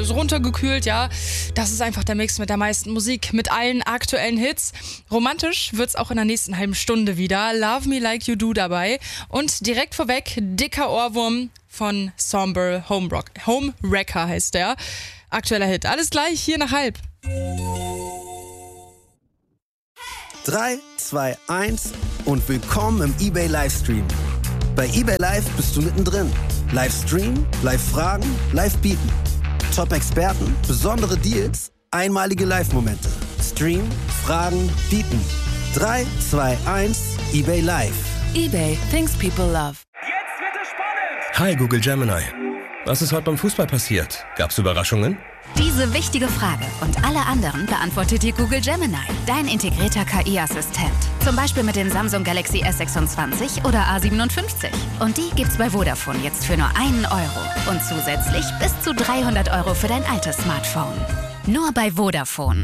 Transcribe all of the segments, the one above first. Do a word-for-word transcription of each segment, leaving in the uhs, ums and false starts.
So runtergekühlt, ja. Das ist einfach der Mix mit der meisten Musik, mit allen aktuellen Hits. Romantisch wird's auch in der nächsten halben Stunde wieder. Love Me Like You Do dabei. Und direkt vorweg, dicker Ohrwurm von Somber Home Rock. Home Wrecker heißt der. Aktueller Hit. Alles gleich, hier nach halb. drei, zwei, eins und willkommen im eBay Livestream. Bei eBay Live bist du mittendrin. Livestream, Live-Fragen, Live-Bieten. Top-Experten, besondere Deals, einmalige Live-Momente. Stream, Fragen, Bieten. drei, zwei, eins, eBay Live. eBay, things people love. Jetzt wird es spannend! Hi Google Gemini. Was ist heute beim Fußball passiert? Gab's Überraschungen? Diese wichtige Frage und alle anderen beantwortet dir Google Gemini, dein integrierter K I-Assistent. Zum Beispiel mit den Samsung Galaxy S sechsundzwanzig oder A siebenundfünfzig. Und die gibt's bei Vodafone jetzt für nur einen Euro. Und zusätzlich bis zu dreihundert Euro für dein altes Smartphone. Nur bei Vodafone.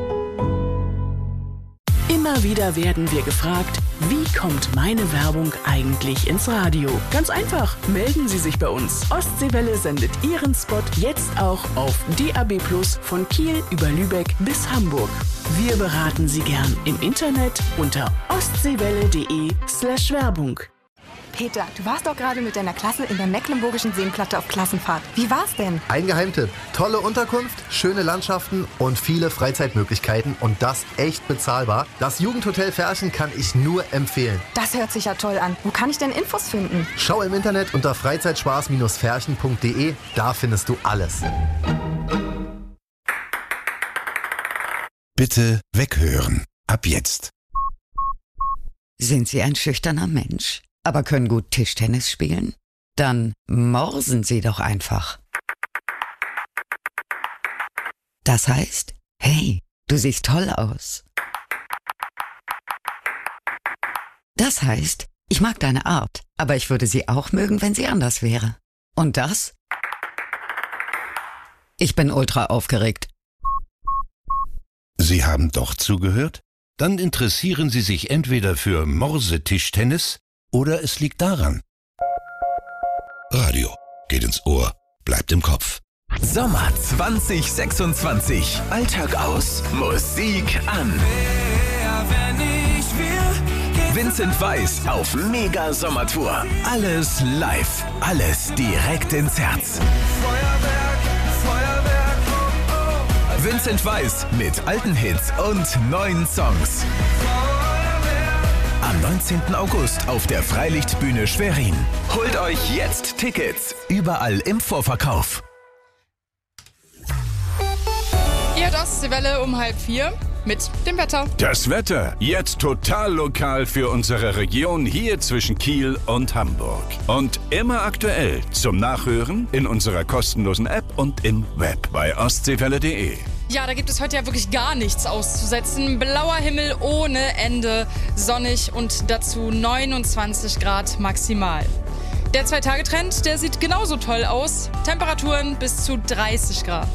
Immer wieder werden wir gefragt, wie kommt meine Werbung eigentlich ins Radio? Ganz einfach, melden Sie sich bei uns. Ostseewelle sendet Ihren Spot jetzt auch auf D A B plus von Kiel über Lübeck bis Hamburg. Wir beraten Sie gern im Internet unter ostseewelle.de slash Werbung. Peter, du warst doch gerade mit deiner Klasse in der Mecklenburgischen Seenplatte auf Klassenfahrt. Wie war's denn? Ein Geheimtipp. Tolle Unterkunft, schöne Landschaften und viele Freizeitmöglichkeiten und das echt bezahlbar. Das Jugendhotel Ferchen kann ich nur empfehlen. Das hört sich ja toll an. Wo kann ich denn Infos finden? Schau im Internet unter freizeitspaß Ferchen punkt de. Da findest du alles. Bitte weghören. Ab jetzt. Sind Sie ein schüchterner Mensch, aber können gut Tischtennis spielen? Dann morsen Sie doch einfach. Das heißt, hey, du siehst toll aus. Das heißt, ich mag deine Art, aber ich würde sie auch mögen, wenn sie anders wäre. Und das? Ich bin ultra aufgeregt. Sie haben doch zugehört? Dann interessieren Sie sich entweder für Morsetischtennis oder es liegt daran. Radio geht ins Ohr, bleibt im Kopf. Sommer zwanzig sechsundzwanzig. Alltag aus, Musik an. Vincent Weiss auf Mega Sommertour. Alles live, alles direkt ins Herz. Vincent Weiss mit alten Hits und neuen Songs. Am neunzehnten August auf der Freilichtbühne Schwerin. Holt euch jetzt Tickets. Überall im Vorverkauf. Ihr hört Ostseewelle um halb vier mit dem Wetter. Das Wetter jetzt total lokal für unsere Region hier zwischen Kiel und Hamburg. Und immer aktuell zum Nachhören in unserer kostenlosen App und im Web bei ostseewelle punkt de. Ja, da gibt es heute ja wirklich gar nichts auszusetzen. Blauer Himmel ohne Ende, sonnig und dazu neunundzwanzig Grad maximal. Der Zwei-Tage-Trend, der sieht genauso toll aus. Temperaturen bis zu dreißig Grad.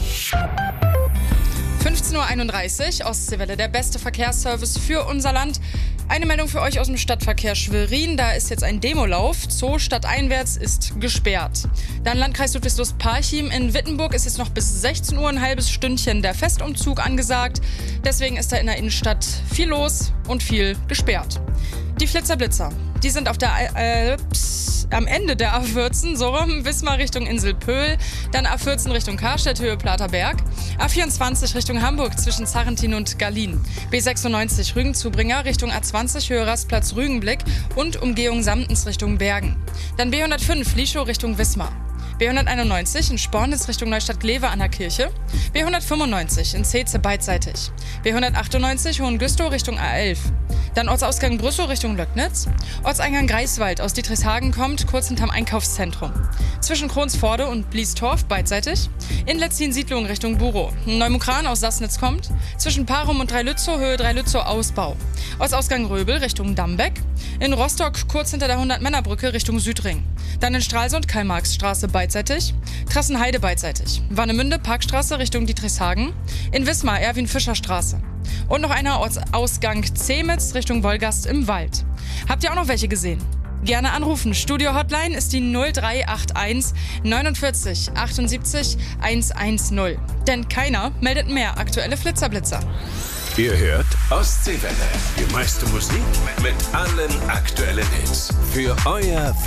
fünfzehn Uhr einunddreißig, Ostseewelle, der beste Verkehrsservice für unser Land. Eine Meldung für euch aus dem Stadtverkehr Schwerin. Da ist jetzt ein Demolauf. Zoo stadteinwärts ist gesperrt. Dann Landkreis Ludwigslust-Parchim. In Wittenburg ist jetzt noch bis sechzehn Uhr ein halbes Stündchen der Festumzug angesagt. Deswegen ist da in der Innenstadt viel los und viel gesperrt. Die Flitzer-Blitzer, die sind auf der äh, pss, am Ende der A vierzehn, so rum, Wismar Richtung Insel-Pöhl, dann A vierzehn Richtung Karstedt, Höhe Platerberg, A vierundzwanzig Richtung Hamburg zwischen Zarrentin und Gallien, B sechsundneunzig Rügen-Zubringer Richtung A zwanzig, Höhe Rastplatz Rügenblick und Umgehung Samtens Richtung Bergen. Dann B hundertfünf Lieschow Richtung Wismar. B hunderteinundneunzig in Spornitz Richtung Neustadt-Glewe an der Kirche. B hundertfünfundneunzig in Zeze beidseitig. B hundertachtundneunzig Hohengüstow Richtung A elf. Dann Ortsausgang Brüssow Richtung Löcknitz. Ortseingang Greifswald aus Dietrichshagen kommt, kurz hinterm Einkaufszentrum. Zwischen Kronsforde und Bliestorf beidseitig. In Letzin-Siedlung Richtung Burow. Neumukran aus Sassnitz kommt. Zwischen Parum und Dreilützow, Höhe Dreilützow Ausbau. Ortsausgang Röbel Richtung Dambeck. In Rostock kurz hinter der hundert-Männer-Brücke Richtung Südring. Dann in Stralsund Karl-Marx-Straße beidseitig. Trassenheide beidseitig. Warnemünde Parkstraße Richtung Dietrichshagen. In Wismar Erwin-Fischer-Straße. Und noch einer Ortsausgang Zemitz Richtung Wolgast im Wald. Habt ihr auch noch welche gesehen? Gerne anrufen. Studio-Hotline ist die null drei acht eins neunundvierzig achtundsiebzig hundertzehn. Denn keiner meldet mehr aktuelle Flitzerblitzer. Ihr hört Ostseewelle. Die meiste Musik mit allen aktuellen Hits. Für euer